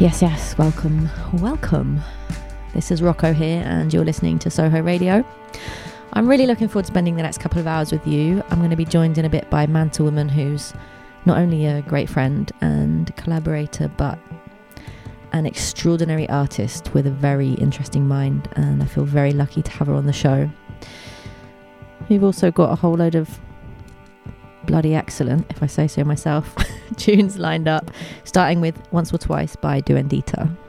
Yes, welcome. This is Rocco here, and you're listening to Soho Radio. I'm really looking forward to spending the next couple of hours with you. I'm going to be joined in a bit by Manta Woman, who's not only a great friend and collaborator, but an extraordinary artist with a very interesting mind, and I feel very lucky to have her on the show. We've also got a whole load of bloody excellent, if I say so myself, tunes lined up, starting with Once or Twice by Duendita.